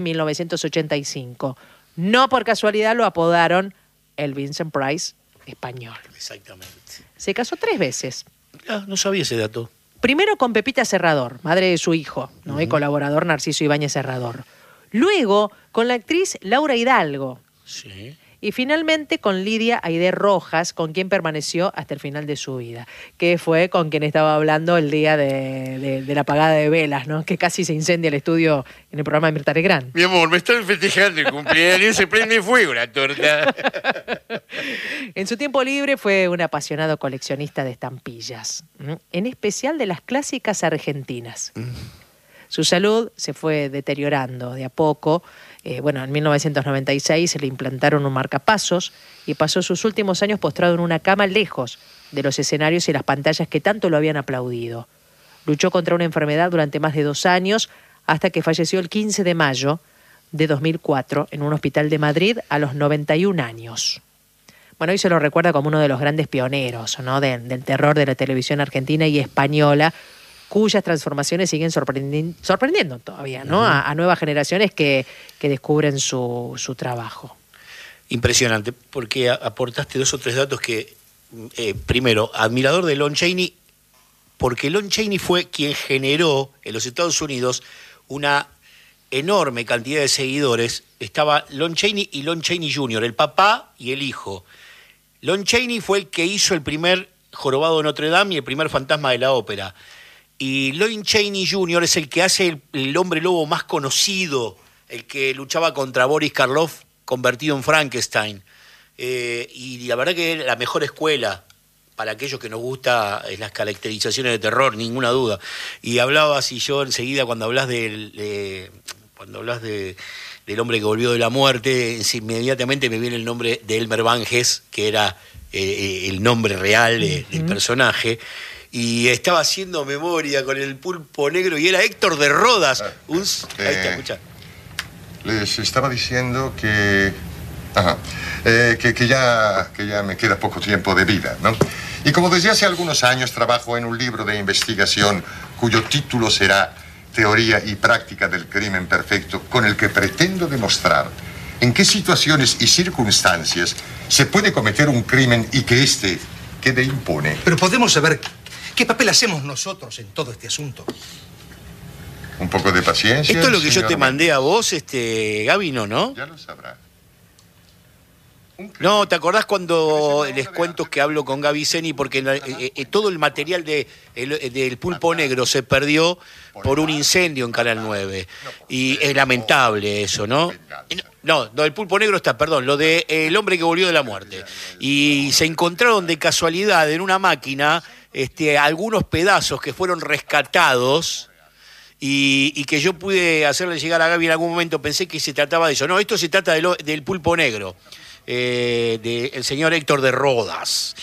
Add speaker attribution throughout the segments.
Speaker 1: 1985. No por casualidad lo apodaron el Vincent Price español.
Speaker 2: Exactamente.
Speaker 1: Se casó 3 veces.
Speaker 2: Ah, no sabía ese dato.
Speaker 1: Primero con Pepita Serrador, madre de su hijo, ¿no? Y colaborador Narciso Ibáñez Serrador. Luego con la actriz Laura Hidalgo.
Speaker 2: Sí.
Speaker 1: Y finalmente con Lidia Aidé Rojas, con quien permaneció hasta el final de su vida, que fue con quien estaba hablando el día de la apagada de velas, ¿no? Que casi se incendia el estudio en el programa de Mirta Legrand.
Speaker 2: Mi amor, me están festejando el cumpleaños, se prende fuego la torta.
Speaker 1: En su tiempo libre fue un apasionado coleccionista de estampillas, en especial de las clásicas argentinas. Su salud se fue deteriorando de a poco. En 1996 se le implantaron un marcapasos y pasó sus últimos años postrado en una cama lejos de los escenarios y las pantallas que tanto lo habían aplaudido. Luchó contra una enfermedad durante más de 2 años hasta que falleció el 15 de mayo de 2004 en un hospital de Madrid a los 91 años. Bueno, hoy se lo recuerda como uno de los grandes pioneros, ¿no? del terror de la televisión argentina y española, cuyas transformaciones siguen sorprendiendo todavía, ¿no? A nuevas generaciones que descubren su trabajo.
Speaker 2: Impresionante, porque aportaste 2 o 3 datos que, primero, admirador de Lon Chaney, porque Lon Chaney fue quien generó en los Estados Unidos una enorme cantidad de seguidores. Estaba Lon Chaney y Lon Chaney Jr., el papá y el hijo. Lon Chaney fue el que hizo el primer Jorobado de Notre Dame y el primer Fantasma de la Ópera. Y Lon Chaney Jr. es el que hace el hombre lobo más conocido, el que luchaba contra Boris Karloff convertido en Frankenstein. Y la verdad que es la mejor escuela para aquellos que nos gusta las caracterizaciones de terror, ninguna duda. Y hablabas, y yo enseguida cuando hablas del hombre que volvió de la muerte, inmediatamente me viene el nombre de Elmer Banges, que era el nombre real del personaje. Y estaba haciendo memoria con el Pulpo Negro y era Héctor de Rodas. Ahí está, escucha.
Speaker 3: Les estaba diciendo que ya me queda poco tiempo de vida, ¿no? Y como desde hace algunos años trabajo en un libro de investigación cuyo título será Teoría y Práctica del Crimen Perfecto, con el que pretendo demostrar en qué situaciones y circunstancias se puede cometer un crimen y que éste quede impune.
Speaker 4: Pero podemos saber qué papel hacemos nosotros en todo este asunto.
Speaker 3: Un poco de paciencia.
Speaker 2: Esto es lo que yo te
Speaker 3: señor
Speaker 2: mandé a vos, Gaby, ¿no?
Speaker 3: Ya lo sabrá.
Speaker 2: No, ¿te acordás cuando les cuento que hablo con Gaby Zeni? Porque todo el material del Pulpo Negro se perdió por un incendio en Canal 9. Y es lamentable eso, ¿no? No, el Pulpo Negro está, perdón, lo de El hombre que volvió de la muerte. Y se encontraron de casualidad en una máquina algunos pedazos que fueron rescatados y que yo pude hacerle llegar a Gaby en algún momento. Pensé que se trataba de eso. No, esto se trata del Pulpo Negro. Del señor Héctor de Rodas.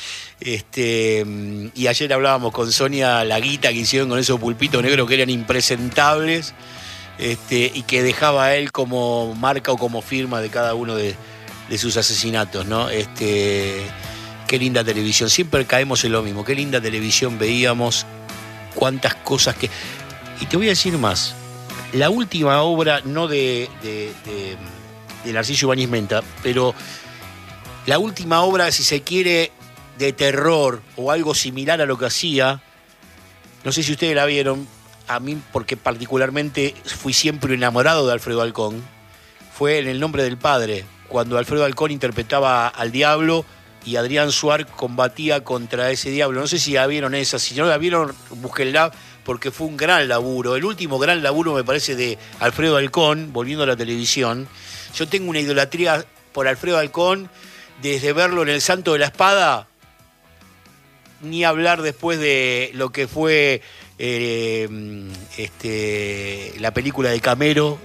Speaker 2: Y ayer hablábamos con Sonia Laguita que hicieron con esos pulpitos negros que eran impresentables, y que dejaba a él como marca o como firma de cada uno de sus asesinatos, ¿no? Qué linda televisión, siempre caemos en lo mismo, qué linda televisión veíamos, cuántas cosas que... Y te voy a decir más, la última obra, no de Narciso Ibáñez Menta, pero la última obra, si se quiere, de terror o algo similar a lo que hacía, no sé si ustedes la vieron, a mí porque particularmente fui siempre enamorado de Alfredo Alcón, fue En el nombre del padre, cuando Alfredo Alcón interpretaba al diablo y Adrián Suar combatía contra ese diablo. No sé si la vieron esa, si no la vieron, búsquenla, porque fue un gran laburo, el último gran laburo me parece de Alfredo Alcón, volviendo a la televisión. Yo tengo una idolatría por Alfredo Alcón, desde verlo en El Santo de la Espada, ni hablar después de lo que fue la película de Camero,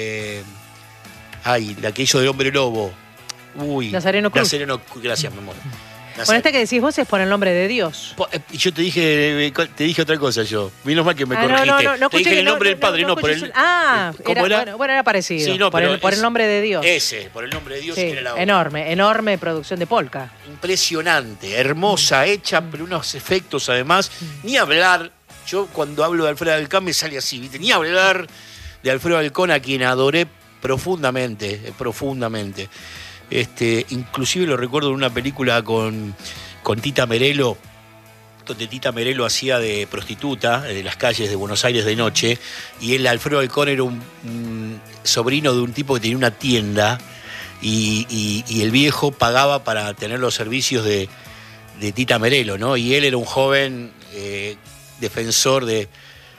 Speaker 2: la que hizo del Hombre Lobo.
Speaker 1: Nazareno Cruz.
Speaker 2: Nazareno, gracias, mi amor.
Speaker 1: Bueno, que decís vos es Por el nombre de Dios.
Speaker 2: Yo te dije otra cosa yo. Menos mal que me corregiste.
Speaker 1: No,
Speaker 2: te dije En el nombre del padre, no por el...
Speaker 1: ¿Cómo era? Bueno, era parecido.
Speaker 2: Sí, no,
Speaker 1: por el nombre de Dios.
Speaker 2: Por el nombre de Dios, sí, era la obra.
Speaker 1: Enorme producción de Polka.
Speaker 2: Impresionante, hermosa, hecha, pero unos efectos además. Ni hablar, yo cuando hablo de Alfredo Alcón me sale así, ¿viste? Ni hablar de Alfredo Alcón, a quien adoré profundamente. Inclusive lo recuerdo en una película con Tita Merelo, donde Tita Merelo hacía de prostituta de las calles de Buenos Aires de noche, y él, Alfredo Halcón, era un sobrino de un tipo que tenía una tienda, y el viejo pagaba para tener los servicios de Tita Merelo, ¿no? Y él era un joven defensor de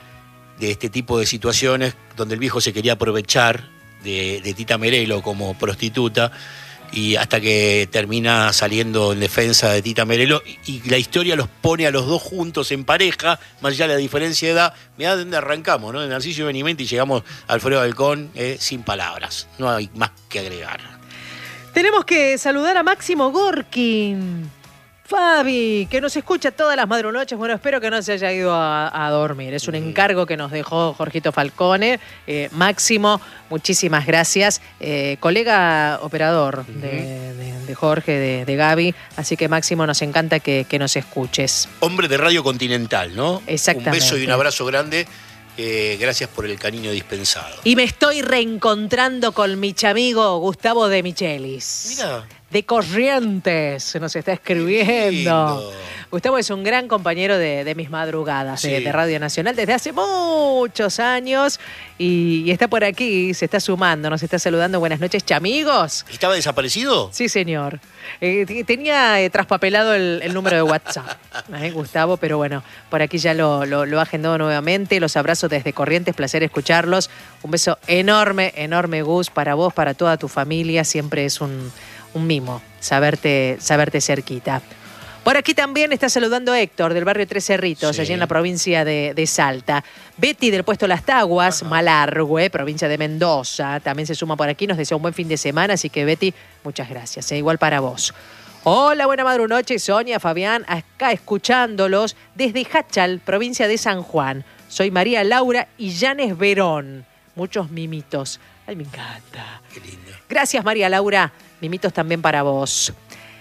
Speaker 2: este tipo de situaciones, donde el viejo se quería aprovechar de Tita Merelo como prostituta, y hasta que termina saliendo en defensa de Tita Merelo, y la historia los pone a los dos juntos en pareja, más allá de la diferencia de edad. Mirá de dónde arrancamos, ¿no? De Narciso y Benimenti llegamos a Alfredo Halcón, sin palabras, no hay más que agregar.
Speaker 1: Tenemos que saludar a Máximo Gorkin. Fabi, que nos escucha todas las madrunoches. Bueno, espero que no se haya ido a dormir. Es un encargo que nos dejó Jorgito Falcone. Máximo, muchísimas gracias. Colega operador de Jorge, de Gaby. Así que, Máximo, nos encanta que nos escuches.
Speaker 2: Hombre de Radio Continental, ¿no?
Speaker 1: Exactamente.
Speaker 2: Un beso y un abrazo grande. Gracias por el cariño dispensado.
Speaker 1: Y me estoy reencontrando con mi chamigo Gustavo de Michelis.
Speaker 2: Mira.
Speaker 1: De Corrientes, se nos está escribiendo. Gustavo es un gran compañero de mis madrugadas,
Speaker 2: sí,
Speaker 1: de Radio Nacional desde hace muchos años, y está por aquí, se está sumando, nos está saludando. Buenas noches, chamigos.
Speaker 2: ¿Estaba desaparecido?
Speaker 1: Sí, señor. Tenía traspapelado el número de WhatsApp, Gustavo, pero bueno, por aquí ya lo agendó nuevamente. Los abrazos desde Corrientes, placer escucharlos. Un beso enorme, Gus, para vos, para toda tu familia. Siempre es un mimo saberte cerquita. Por aquí también está saludando Héctor, del barrio Tres Cerritos,
Speaker 2: sí,
Speaker 1: allí en la provincia de Salta. Betty, del puesto Las Taguas, Malargüe, provincia de Mendoza, también se suma por aquí, nos desea un buen fin de semana, así que, Betty, muchas gracias. Igual para vos. Hola, buena madrunoche, Sonia, Fabián, acá escuchándolos desde Hachal, provincia de San Juan. Soy María Laura y Yanes Verón. Muchos mimitos. Ay, me encanta.
Speaker 2: Qué lindo.
Speaker 1: Gracias, María Laura. Mimitos también para vos.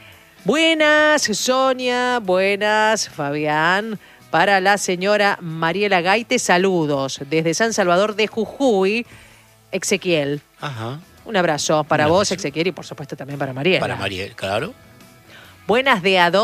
Speaker 1: Buenas, Sonia. Buenas, Fabián. Para la señora Mariela Gaite, saludos. Desde San Salvador de Jujuy, Ezequiel.
Speaker 2: Ajá.
Speaker 1: Un abrazo para vos, Ezequiel, y por supuesto también para Mariela.
Speaker 2: Para Mariela, claro.
Speaker 1: Buenas de a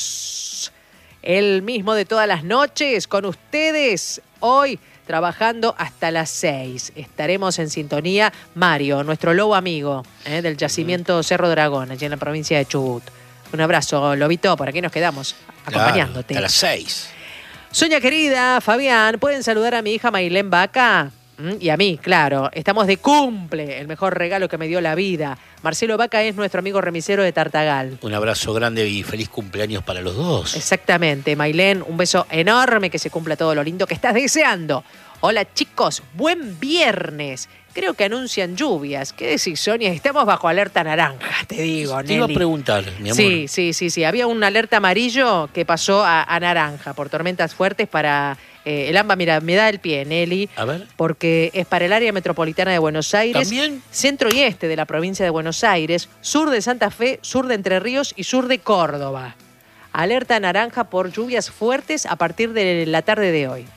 Speaker 1: dos. El mismo de todas las noches con ustedes. Hoy trabajando hasta las 6. Estaremos en sintonía. Mario, nuestro lobo amigo del yacimiento Cerro Dragón, allí en la provincia de Chubut. Un abrazo, Lobito, por aquí nos quedamos acompañándote.
Speaker 2: Claro, a las 6.
Speaker 1: Soña querida, Fabián, ¿pueden saludar a mi hija Mailén Vaca? Y a mí, claro, estamos de cumple, el mejor regalo que me dio la vida. Marcelo Vaca es nuestro amigo remisero de Tartagal.
Speaker 2: Un abrazo grande y feliz cumpleaños para los dos.
Speaker 1: Exactamente, Mailén, un beso enorme, que se cumpla todo lo lindo que estás deseando. Hola chicos, buen viernes. Creo que anuncian lluvias. ¿Qué decís, Sonia? Estamos bajo alerta naranja, te digo, Nelly.
Speaker 2: Te iba a preguntar, mi amor.
Speaker 1: Sí. Había un alerta amarillo que pasó a naranja por tormentas fuertes para... el AMBA, mira, me da el pie, Nelly.
Speaker 2: A ver.
Speaker 1: Porque es para el área metropolitana de Buenos Aires.
Speaker 2: ¿También?
Speaker 1: Centro y este de la provincia de Buenos Aires, sur de Santa Fe, sur de Entre Ríos y sur de Córdoba. Alerta naranja por lluvias fuertes a partir de la tarde de hoy.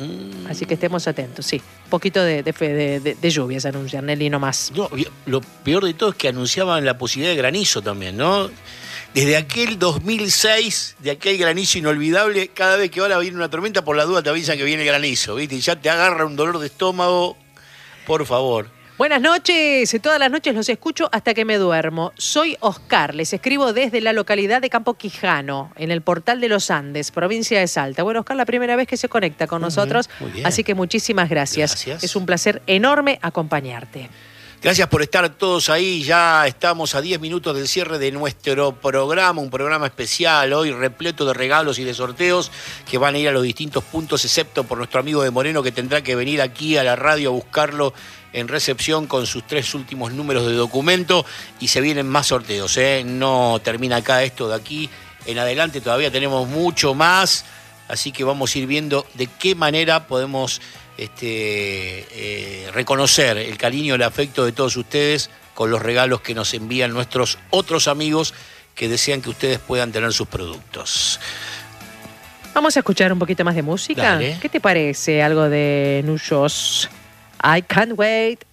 Speaker 1: Así que estemos atentos, sí. Un poquito de lluvias anuncian, Nelly, no más.
Speaker 2: No, lo peor de todo es que anunciaban la posibilidad de granizo también, ¿no? Desde aquel 2006, de aquel granizo inolvidable, cada vez que ahora viene una tormenta, por la duda te avisan que viene granizo, ¿viste? Y ya te agarra un dolor de estómago, por favor.
Speaker 1: Buenas noches, todas las noches los escucho hasta que me duermo. Soy Oscar, les escribo desde la localidad de Campo Quijano, en el Portal de los Andes, provincia de Salta. Bueno, Oscar, la primera vez que se conecta con nosotros,
Speaker 2: muy bien.
Speaker 1: Así que muchísimas gracias. Es un placer enorme acompañarte.
Speaker 2: Gracias por estar todos ahí. Ya estamos a 10 minutos del cierre de nuestro programa, un programa especial hoy repleto de regalos y de sorteos que van a ir a los distintos puntos, excepto por nuestro amigo de Moreno, que tendrá que venir aquí a la radio a buscarlo en recepción con sus 3 últimos números de documento, y se vienen más sorteos, ¿eh? No termina acá esto, de aquí en adelante todavía tenemos mucho más, así que vamos a ir viendo de qué manera podemos reconocer el cariño, el afecto de todos ustedes con los regalos que nos envían nuestros otros amigos que desean que ustedes puedan tener sus productos.
Speaker 1: Vamos a escuchar un poquito más de música.
Speaker 2: Dale.
Speaker 1: ¿Qué te parece algo de Nuyos? I can't wait.